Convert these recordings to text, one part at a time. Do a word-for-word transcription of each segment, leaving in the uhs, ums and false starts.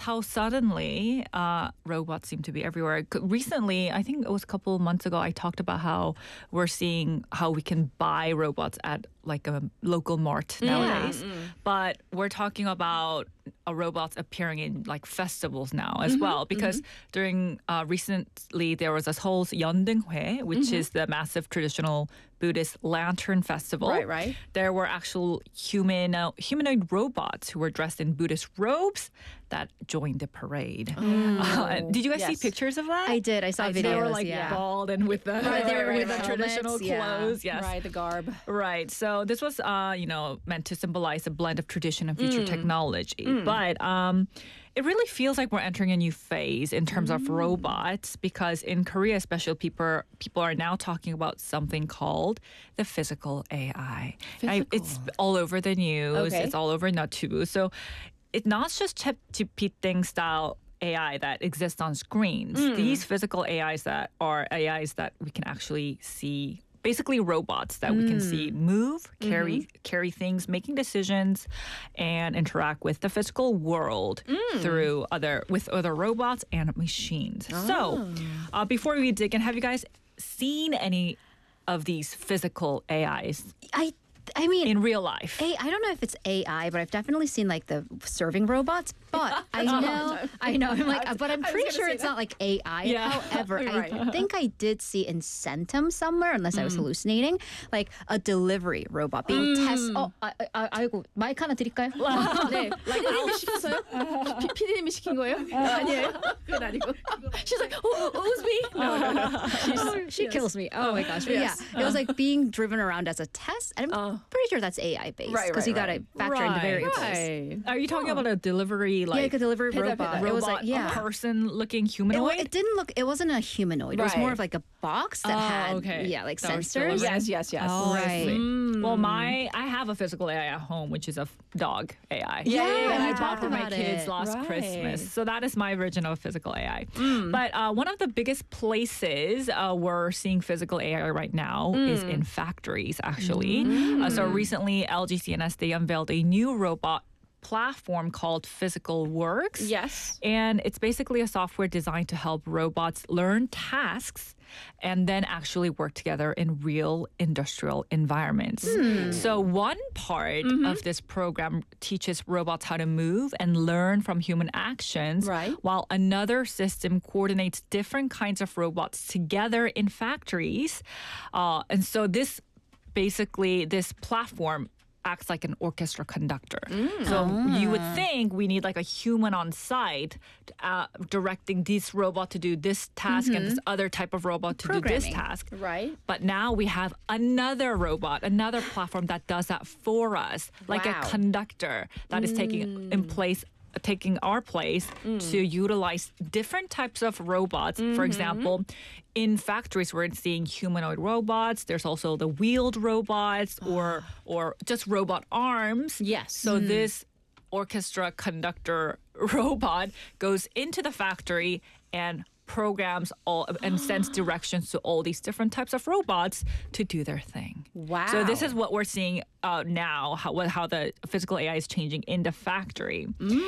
how suddenly uh, robots seem to be everywhere. C- Recently, I think it was a couple of months ago, I talked about how we're seeing how we can buy robots at like a local mart nowadays. But we're talking about uh, robots appearing in like festivals now as well, because during uh, recently there was this whole Yeondeunghwae, which is the massive traditional Buddhist lantern festival. Right, right. There were actual human uh, humanoid robots who were dressed in Buddhist robes that joined the parade. Uh, did you guys see Yes. pictures of that? I did. I saw videos. They were like yeah. bald and with the, Right, they were with wearing the traditional helmets, yeah. clothes. Yes. Right, the garb. Right. So this was, uh, you know, meant to symbolize a blend of tradition and future Mm. technology. But um, it really feels like we're entering a new phase in terms Mm. of robots, because in Korea, especially, people people are now talking about something called the physical A I. I- it's all over the news. Okay. It's all over Natubu. So it's not just ChatGPT style A I that exists on screens. Mm. These physical A Is that are A Is that we can actually see, basically robots that we can see move, carry carry things, making decisions, and interact with the physical world through other with other robots and machines. So, uh, before we dig in, have you guys seen any of these physical A Is I I mean, in real life? A, I don't know if it's A I, but I've definitely seen like the serving robots. But I know, I know, I'm like, but I'm I was pretty gonna sure say it's that. not like A I. Yeah. However, Right. I think I did see in Centum somewhere, unless I was hallucinating, like a delivery robot being tested. Oh, 아, 아, 아이고, 마이크 하나 드릴까요? 네. 피디님이 시켰어요? 피- 피디님이 시킨 거예요? 아니에요. 그건 아니고. She's like, oh, oh, it was me. No, no, no. She's, She yes. kills me. Oh my gosh. But Yes. yeah, it was like being driven around as a test. And I'm Uh. pretty sure that's A I based. Right, Because right, you got to right. factor in the Right. variables. Right. Are you talking about a delivery, like Yeah, like a delivery Peda, robot. peda. It was robot, like, yeah. a person-looking It, humanoid? wa- it didn't look, it wasn't a humanoid. It was more Right. of like a box that Oh, had, okay. yeah, like That was sensors. delivering. Yes, yes, yes. Oh, I Right. see. Well, my I have a physical A I at home, which is a f- dog A I. Yeah, yeah, that we I talked bought for my about kids it. last Right. Christmas. So that is my version of a physical A I. But uh, one of the biggest places uh, we're seeing physical A I right now is in factories, actually. Uh, so recently, L G C N S, they unveiled a new robot platform called Physical Works. Yes. And it's basically a software designed to help robots learn tasks and then actually work together in real industrial environments. So one part of this program teaches robots how to move and learn from human actions, Right. while another system coordinates different kinds of robots together in factories. Uh, and so this basically, this platform acts like an orchestra conductor. So you would think we need like a human on site uh, directing this robot to do this task and this other type of robot to do this Programming. task. Right. But now we have another robot, another platform that does that for us, like Wow. a conductor that is taking in place taking our place to utilize different types of robots. For example, in factories we're seeing humanoid robots. There's also the wheeled robots or or just robot arms. Yes. So this orchestra conductor robot goes into the factory and programs all and sends directions to all these different types of robots to do their thing. Wow. So this is what we're seeing uh, now, how what- how the physical A I is changing in the factory.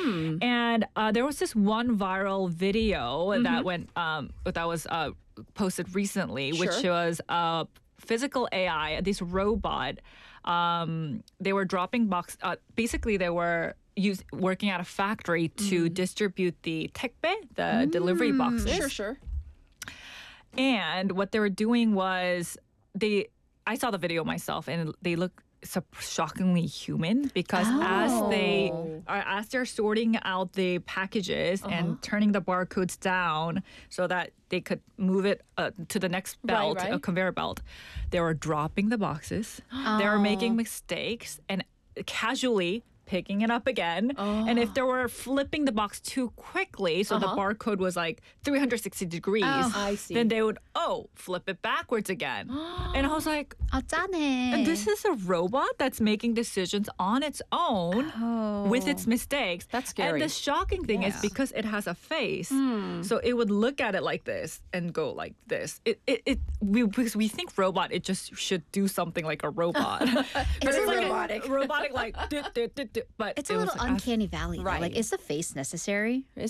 And uh, there was this one viral video that went um, that was uh, posted recently, which Sure. was a physical A I, this robot. Um, they were dropping box. Uh, basically, they were use, working at a factory to distribute the 택배, the delivery boxes. Sure, sure. And what they were doing was they. I saw the video myself, and they look so shockingly human because as they Oh. are as they're sorting out the packages and turning the barcodes down so that they could move it uh, to the next Right, belt, right. a conveyor belt, they were dropping the boxes. They were making mistakes and casually picking it up again. And if they were flipping the box too quickly, so the barcode was like three hundred sixty degrees, Oh. I see. then they would, oh, flip it backwards again. And I was like, 아, 짜네. and this is a robot that's making decisions on its own with its mistakes. That's scary. And the shocking thing is Yes. because it has a face, so it would look at it like this and go like this. It, it, it we, because we think robot, it just should do something like a robot. but Very it's like robotic. A, robotic, like, dit, dit, dit, dit, but It's it a was little as- uncanny valley. though. Right. Like, is the face necessary?